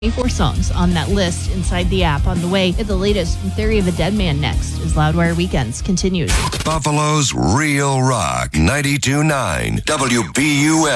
24 songs on that list inside the app. On the way, the latest from Theory of a Dead Man next as Loudwire Weekends continues. Buffalo's Real Rock 92.9 WBUS.